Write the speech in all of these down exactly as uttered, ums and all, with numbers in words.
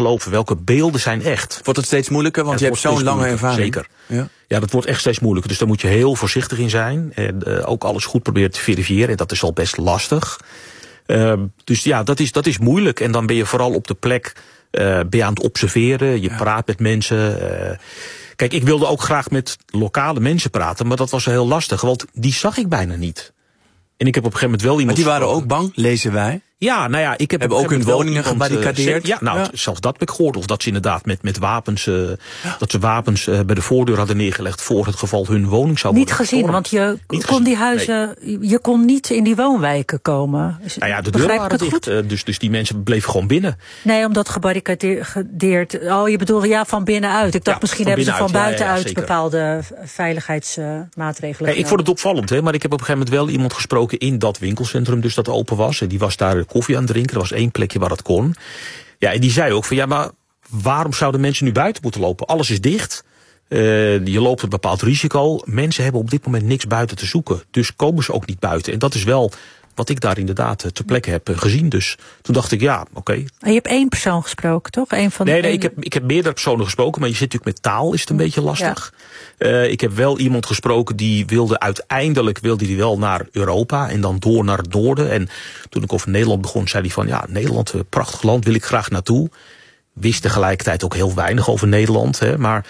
geloven. Welke beelden zijn echt? Wordt het steeds moeilijker, want ja, je hebt zo'n lange ervaring. Zeker. Ja. ja, dat wordt echt steeds moeilijker. Dus daar moet je heel voorzichtig in zijn. En uh, ook alles goed proberen te verifiëren. En dat is al best lastig. Uh, dus ja, dat is, dat is moeilijk. En dan ben je vooral op de plek uh, ben je aan het observeren. Je ja. praat met mensen. Uh, kijk, ik wilde ook graag met lokale mensen praten. Maar dat was heel lastig, want die zag ik bijna niet. En ik heb op een gegeven moment wel iemand... Maar die waren ook bang, lezen wij? Ja, nou ja, ik heb... Hebben ook hun woningen gebarricadeerd? Uh, ja, nou, ja. zelfs dat heb ik gehoord. Of dat ze inderdaad met, met wapens... Uh, ja. dat ze wapens uh, bij de voordeur hadden neergelegd... voor het geval hun woning zou niet worden gezien, want je niet kon gezien. die huizen... Nee. Je kon niet in die woonwijken komen. Nou ja, de deuren waren dicht. Uh, dus, dus die mensen bleven gewoon binnen. Nee, omdat gebarricadeerd... Oh, je bedoelt ja, van binnenuit. Ik dacht ja, misschien hebben ze van buitenuit ja, ja, ja, bepaalde veiligheidsmaatregelen uh, hey, Ik vond het opvallend, hè, maar ik heb op een gegeven moment wel iemand gesproken... in dat winkelcentrum, dus dat open was. En die was daar koffie aan het drinken. Er was één plekje waar dat kon. Ja, en die zei ook van ja, maar waarom zouden mensen nu buiten moeten lopen? Alles is dicht. Uh, je loopt een bepaald risico. Mensen hebben op dit moment niks buiten te zoeken. Dus komen ze ook niet buiten. En dat is wel wat ik daar inderdaad ter plekke heb gezien. Dus toen dacht ik, ja, oké. Okay. Je hebt één persoon gesproken, toch? Eén van nee, de nee, een... ik heb, ik heb meerdere personen gesproken. Maar je zit natuurlijk met taal, is het een ja. beetje lastig. Ja. Uh, ik heb wel iemand gesproken die wilde uiteindelijk... wilde die wel naar Europa en dan door naar het noorden. En toen ik over Nederland begon, zei hij van... ja, Nederland, een prachtig land, wil ik graag naartoe. Wist tegelijkertijd ook heel weinig over Nederland. Hè, maar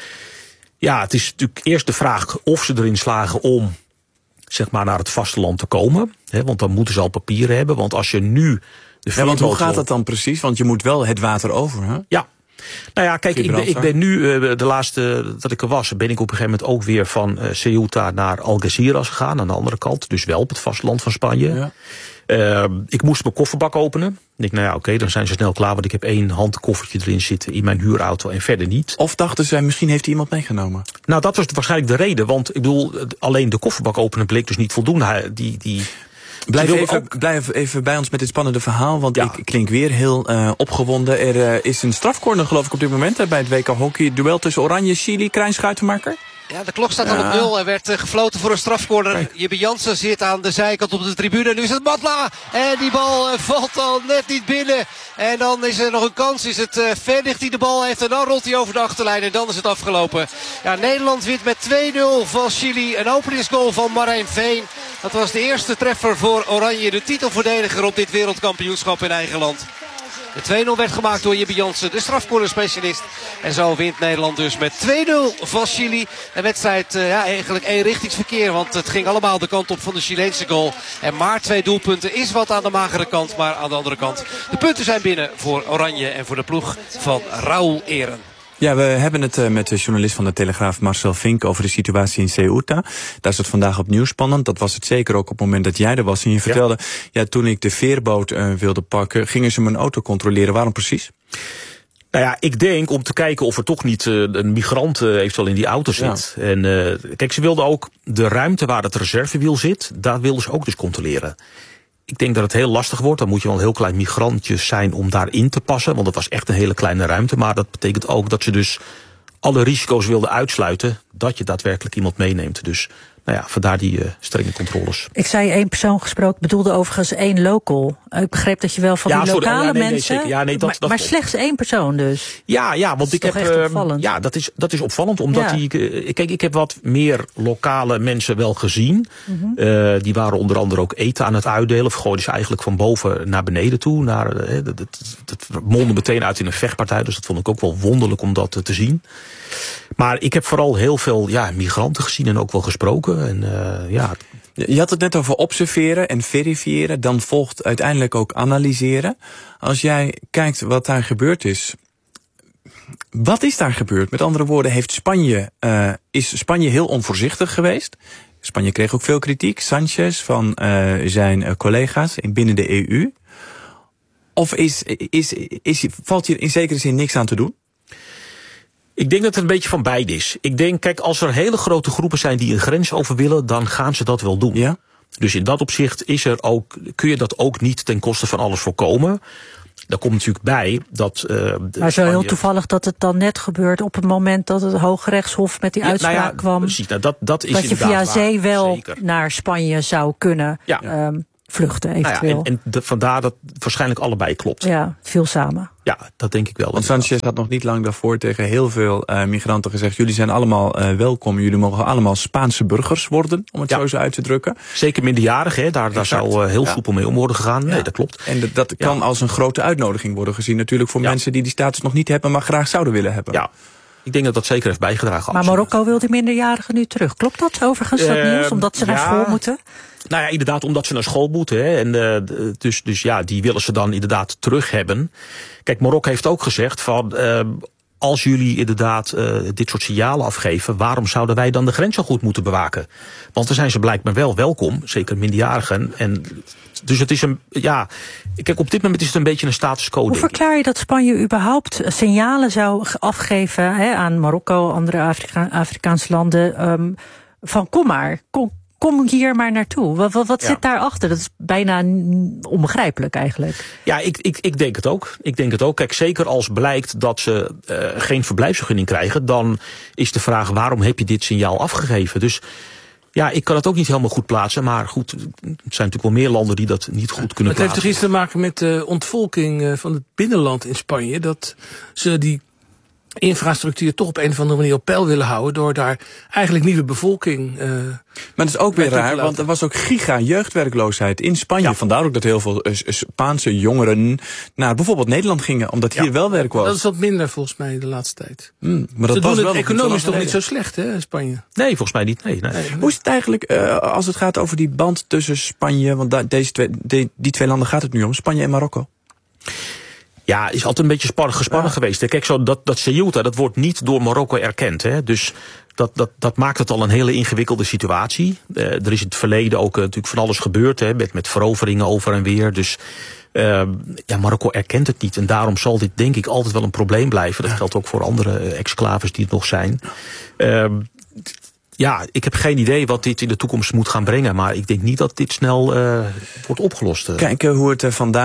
ja, het is natuurlijk eerst de vraag of ze erin slagen om... zeg maar naar het vasteland te komen. Hè, want dan moeten ze al papieren hebben. Want als je nu... De ja, want hoe gaat dat dan precies? Want je moet wel het water over, hè? Ja. Nou ja, kijk, ik ben, ik ben nu, uh, de laatste dat ik er was... ben ik op een gegeven moment ook weer van uh, Ceuta naar Algeciras gegaan. Aan de andere kant, dus wel op het vasteland van Spanje. Ja. Uh, ik moest mijn kofferbak openen. Ik denk, nou ja, oké, okay, dan zijn ze snel klaar... want ik heb één handkoffertje erin zitten in mijn huurauto en verder niet. Of dachten zij, misschien heeft iemand meegenomen? Nou, dat was waarschijnlijk de reden. Want ik bedoel, alleen de kofferbak openen bleek dus niet voldoende. Die... die Blijf even, ook... blijf even bij ons met dit spannende verhaal, want ja. ik klink weer heel uh, opgewonden. Er uh, is een strafcorner, geloof ik, op dit moment hè, bij het W K Hockey. Duel tussen Oranje, Chili, Krijn Schuitenmaker. Ja, de klok staat ja. al op nul. Er werd uh, gefloten voor een strafcorner. Jibbe Jansen zit aan de zijkant op de tribune. Nu is het Matla. En die bal uh, valt al net niet binnen. En dan is er nog een kans. Is het uh, Verdig die de bal heeft. En dan rolt hij over de achterlijn. En dan is het afgelopen. Ja, Nederland wint met twee nul van Chili. Een openingsgoal van Marijn Veen. Dat was de eerste treffer voor Oranje. De titelverdediger op dit wereldkampioenschap in eigen land. De twee nul werd gemaakt door Jibbe Jansen, de strafcornerspecialist. En zo wint Nederland dus met twee nul van Chili. Een wedstrijd, uh, ja, eigenlijk eenrichtingsverkeer. Want het ging allemaal de kant op van de Chileense goal. En maar twee doelpunten is wat aan de magere kant. Maar aan de andere kant, de punten zijn binnen voor Oranje en voor de ploeg van Raúl Eren. Ja, we hebben het uh, met de journalist van de Telegraaf Marcel Vink over de situatie in Ceuta. Daar is het vandaag opnieuw spannend. Dat was het zeker ook op het moment dat jij er was. En je vertelde, ja, ja toen ik de veerboot uh, wilde pakken, gingen ze mijn auto controleren. Waarom precies? Nou ja, ik denk om te kijken of er toch niet uh, een migrant uh, eventueel in die auto zit. Ja. En uh, kijk, ze wilden ook de ruimte waar het reservewiel zit, daar wilden ze ook dus controleren. Ik denk dat het heel lastig wordt. Dan moet je wel een heel klein migrantje zijn om daarin te passen. Want het was echt een hele kleine ruimte. Maar dat betekent ook dat ze dus alle risico's wilden uitsluiten dat je daadwerkelijk iemand meeneemt. Dus nou ja, vandaar die uh, strenge controles. Ik zei één persoon gesproken, bedoelde overigens één local. Ik begreep dat je wel van ja, die sorry, lokale oh, ja, nee, mensen... Nee, ja, nee, dat, maar, dat maar slechts één persoon dus. Ja, ja, want ik heb... Uh, ja, dat is, dat is opvallend, omdat ja. die... Uh, kijk, ik heb wat meer lokale mensen wel gezien. Mm-hmm. Uh, die waren onder andere ook eten aan het uitdelen. Of gooiden ze eigenlijk van boven naar beneden toe. Naar, uh, dat, dat, dat mondde meteen uit in een vechtpartij. Dus dat vond ik ook wel wonderlijk om dat uh, te zien. Maar ik heb vooral heel veel ja, migranten gezien en ook wel gesproken. En, uh, ja. Je had het net over observeren en verifiëren. Dan volgt uiteindelijk ook analyseren. Als jij kijkt wat daar gebeurd is. Wat is daar gebeurd? Met andere woorden, heeft Spanje, uh, is Spanje heel onvoorzichtig geweest? Spanje kreeg ook veel kritiek. Sanchez van uh, zijn uh, collega's binnen de E U. Of is, is, is, valt hier in zekere zin niks aan te doen? Ik denk dat het een beetje van beide is. Ik denk, kijk, als er hele grote groepen zijn die een grens over willen, dan gaan ze dat wel doen. Ja? Dus in dat opzicht is er ook, kun je dat ook niet ten koste van alles voorkomen. Daar komt natuurlijk bij dat... Uh, maar zo heel toevallig dat het dan net gebeurt op het moment dat het Hooggerechtshof met die ja, uitspraak nou ja, kwam. Precies, nou dat, dat is dat je via waar, zee wel zeker. naar Spanje zou kunnen. Ja. Um, vluchten eventueel. Nou ja, en en de, vandaar dat waarschijnlijk allebei klopt. Ja, het viel samen. Ja, dat denk ik wel. Want Sanchez had nog niet lang daarvoor tegen heel veel uh, migranten gezegd... jullie zijn allemaal uh, welkom, jullie mogen allemaal Spaanse burgers worden... om het ja. zo zo uit te drukken. Zeker minderjarigen, hè? Daar, daar zou uh, heel ja. soepel mee om worden gegaan. Nee, ja. dat klopt. En dat, dat kan ja. als een grote uitnodiging worden gezien... natuurlijk voor ja. mensen die die status nog niet hebben... maar graag zouden willen hebben. Ja. Ik denk dat dat zeker heeft bijgedragen. Maar Marokko wil die minderjarigen nu terug. Klopt dat overigens, dat uh, nieuws? Omdat ze naar ja. school moeten? Nou ja, inderdaad, omdat ze naar school moeten. Hè. En, uh, dus, dus ja, die willen ze dan inderdaad terug hebben. Kijk, Marokko heeft ook gezegd van... Uh, als jullie inderdaad uh, dit soort signalen afgeven... waarom zouden wij dan de grens zo goed moeten bewaken? Want dan zijn ze blijkbaar wel welkom, zeker minderjarigen. En dus het is een, ja... Kijk, op dit moment is het een beetje een status quo. Hoe verklaar je dat Spanje überhaupt signalen zou afgeven... Hè, aan Marokko, andere Afrika- Afrikaanse landen... Um, van kom maar, kom, kom hier maar naartoe. Wat, wat, wat ja. zit daarachter? Dat is bijna onbegrijpelijk eigenlijk. Ja, ik, ik, ik denk het ook. Ik denk het ook. Kijk, zeker als blijkt dat ze uh, geen verblijfsvergunning krijgen... dan is de vraag, waarom heb je dit signaal afgegeven? Dus ja, ik kan het ook niet helemaal goed plaatsen. Maar goed, er zijn natuurlijk wel meer landen die dat niet goed kunnen plaatsen. Het heeft plaatsen. toch iets te maken met de ontvolking van het binnenland in Spanje. Dat ze die infrastructuur toch op een of andere manier op peil willen houden... door daar eigenlijk nieuwe bevolking... Uh, maar dat is ook weer raar, want er was ook giga-jeugdwerkloosheid in Spanje. Ja. Vandaar ook dat heel veel uh, Spaanse jongeren naar bijvoorbeeld Nederland gingen... omdat ja. hier wel werk was. Dat is wat minder volgens mij de laatste tijd. Mm, maar dat Ze was doen wel het economisch toch niet zo slecht, hè, Spanje? Nee, volgens mij niet. Nee, nee. Nee, Hoe is het eigenlijk uh, als het gaat over die band tussen Spanje... want da- deze twee, die, die twee landen gaat het nu om, Spanje en Marokko? Ja, is altijd een beetje spannig, gespannen ja. geweest. Kijk, zo dat, dat Ceuta, dat wordt niet door Marokko erkend. Hè? Dus dat, dat, dat maakt het al een hele ingewikkelde situatie. Uh, er is in het verleden ook uh, natuurlijk van alles gebeurd, hè, met, met veroveringen over en weer. Dus uh, ja, Marokko erkent het niet. En daarom zal dit denk ik altijd wel een probleem blijven. Dat geldt ook voor andere uh, exclaves die het nog zijn. Uh, Ja, ik heb geen idee wat dit in de toekomst moet gaan brengen. Maar ik denk niet dat dit snel uh, wordt opgelost. Kijken hoe het uh, vandaag...